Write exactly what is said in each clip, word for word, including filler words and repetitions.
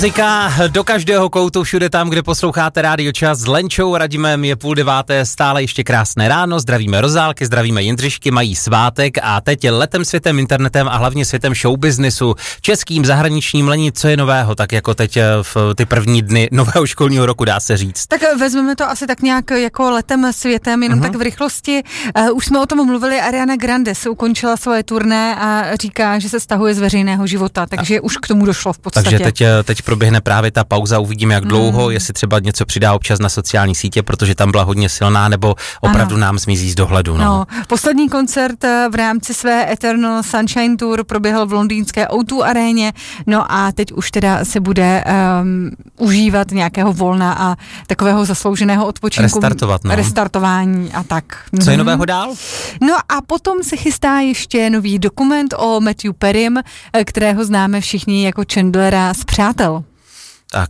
Muzika do každého koutu, všude tam, kde posloucháte Rádio Čas s Lenčou Radimem, je půl deváté, stále ještě krásné ráno, zdravíme Rozálky, zdravíme Jindřišky, mají svátek a teď je letem, světem, internetem a hlavně světem showbiznisu, českým, zahraničním, Leni, co je nového, tak jako teď v ty první dny nového školního roku, dá se říct. Tak vezmeme to asi tak nějak jako letem, světem, jenom uh-huh. tak v rychlosti. Uh, už jsme o tom mluvili, Ariana Grande se ukončila svoje turné a říká, že se stahuje z veřejného života, takže a... už k tomu došlo v podstatě. Takže teď, teď proběhne právě ta pauza, uvidíme jak dlouho, mm. jestli třeba něco přidá občas na sociální sítě, protože tam byla hodně silná, nebo opravdu ano. nám zmizí z dohledu. No. No. Poslední koncert v rámci své Eternal Sunshine Tour proběhl v londýnské ó dva aréně, no a teď už teda se bude um, užívat nějakého volna a takového zaslouženého odpočinku. Restartovat, no. Restartování a tak. Co je nového dál? No a potom se chystá ještě nový dokument o Matthew Perrym, kterého známe všichni jako Chandlera z Přátel. Tak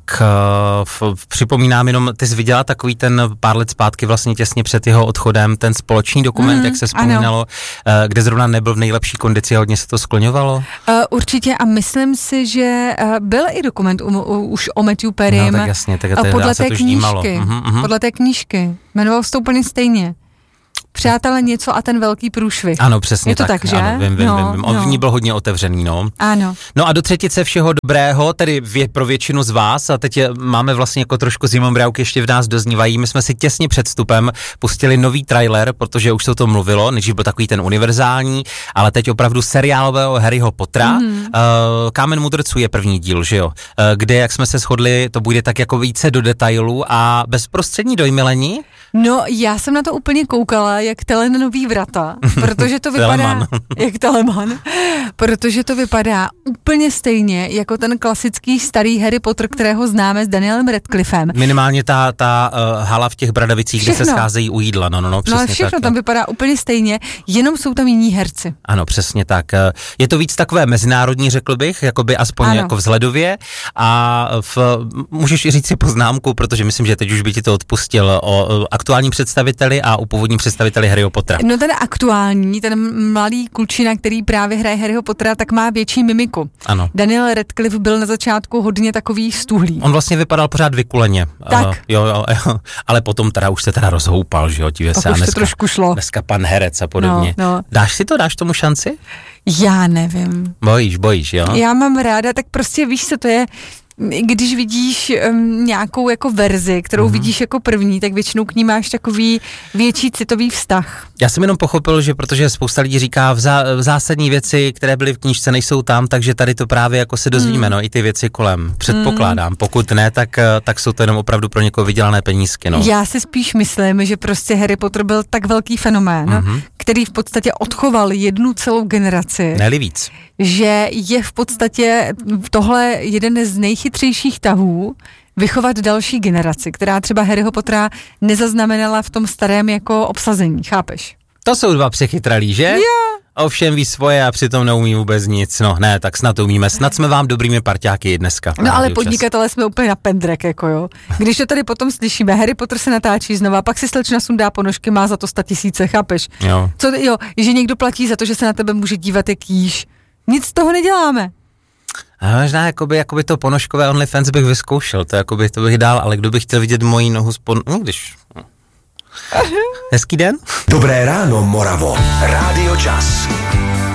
uh, f, připomínám jenom, ty jsi viděla takový ten pár let zpátky vlastně těsně před jeho odchodem, ten společný dokument, mm, jak se vzpomínalo, uh, kde zrovna nebyl v nejlepší kondici a hodně se to skloňovalo? Uh, určitě a myslím si, že uh, byl i dokument u, u, už o Matthew Perrym. No tak jasně, tak uh, podle té knížky, uh-huh, uh-huh. podle té knížky, jmenoval se to úplně stejně. Přátelé něco a ten velký průšvih. Ano, přesně je to tak. tak, že? Ano, vím, vím, no, vím. On no. v ní byl hodně otevřený, no. Ano. No a do třetice všeho dobrého, tedy vě, pro většinu z vás, a teď je, máme vlastně jako trošku zimomrávky ještě v nás doznívají, my jsme si těsně před vstupem pustili nový trailer, protože už se o tom mluvilo, než byl takový ten univerzální, ale teď opravdu seriálového Harryho Pottera. Mm. Uh, Kámen mudrců je první díl, že jo? Uh, kde, jak jsme se shodli, to bude tak jako více do detailů a bezprostřední dojmilení. No, já jsem na to úplně koukala, jak Telenový vrata, protože to vypadá, jak Telemann, protože to vypadá úplně stejně jako ten klasický starý Harry Potter, kterého známe s Danielem Radcliffem. Minimálně ta, ta uh, hala v těch Bradavicích, všechno. Kde se scházejí u jídla, no, no, no, přesně no, všechno tak, tam no. vypadá úplně stejně, jenom jsou tam jiní herci. Ano, přesně tak. Je to víc takové mezinárodní, řekl bych, jakoby aspoň ano. jako vzhledově a v, můžeš říct si poznámku, protože myslím, že teď už by ti to odpustil o aktuálním představiteli a u původním představiteli Harryho Pottera. No ten aktuální, ten mladý klučina, který právě hraje Harryho Pottera, tak má větší mimiku. Ano. Daniel Radcliffe byl na začátku hodně takový stuhlý. On vlastně vypadal pořád vykuleně. Tak. Uh, jo, jo, jo, ale potom teda už se teda rozhoupal, že jo, divě se a dneska, trošku šlo. Dneska pan herec a podobně. No, no. Dáš si to, dáš tomu šanci? Já nevím. Bojíš, bojíš, jo? Já mám ráda, tak prostě víš, co to je, když vidíš um, nějakou jako verzi, kterou mm-hmm. vidíš jako první, tak většinou k ní máš takový větší citový vztah. Já jsem jenom pochopil, že protože spousta lidí říká v, zá, v zásadní věci, které byly v knížce, nejsou tam, takže tady to právě jako se dozvíme, mm. no, i ty věci kolem. Předpokládám. Mm. Pokud ne, tak, tak jsou to jenom opravdu pro někoho vydělané penízky, no. Já si spíš myslím, že prostě Harry Potter byl tak velký fenomén, mm-hmm. který v podstatě odchoval jednu celou generaci. Ne-li víc. Že je v podstatě tohle jeden z nejchytřejších tahů vychovat další generaci, která třeba Harryho Pottera nezaznamenala v tom starém jako obsazení, chápeš? To jsou dva přechytralí, že? Jo. Ovšem ví svoje a přitom neumí vůbec nic. No ne, tak snad umíme. Snad jsme vám dobrými parťáky dneska. No ale podnikatelé jsme úplně na pendrek, jako jo. Když to tady potom slyšíme, Harry Potter se natáčí znova, pak si slečna sundá ponožky, má za to sta tisíce, chápeš? Jo. Co, jo, že někdo platí za to, že se na tebe může dívat jak jíš. Nic z toho neděláme. A možná jakoby, jakoby to ponožkové OnlyFans bych vyzkoušel, to, jakoby, to bych dál, ale kdo by chtěl vidět moji nohu spon... No, když... Hezký den. Dobré ráno, Moravo. Rádio Čas.